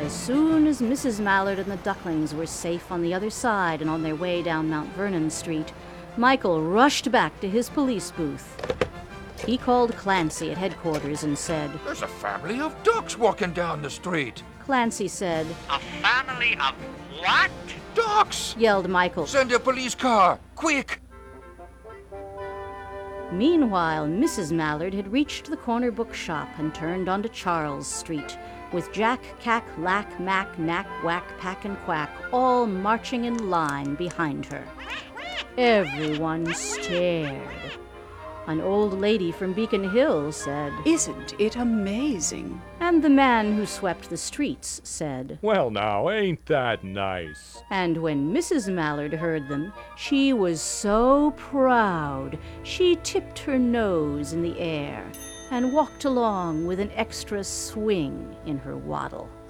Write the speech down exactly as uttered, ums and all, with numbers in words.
As soon as Missus Mallard and the ducklings were safe on the other side and on their way down Mount Vernon Street, Michael rushed back to his police booth. He called Clancy at headquarters and said, "There's a family of ducks walking down the street." Clancy said, "A family of what?" "Ducks!" yelled Michael. "Send a police car, quick!" Meanwhile, Missus Mallard had reached the corner bookshop and turned onto Charles Street, with Jack, Cack, Lack, Mack, Knack, Whack, Pack, and Quack all marching in line behind her. Everyone stared. An old lady from Beacon Hill said, "Isn't it amazing?" And the man who swept the streets said, "Well now, ain't that nice?" And when Missus Mallard heard them, she was so proud she tipped her nose in the air and walked along with an extra swing in her waddle.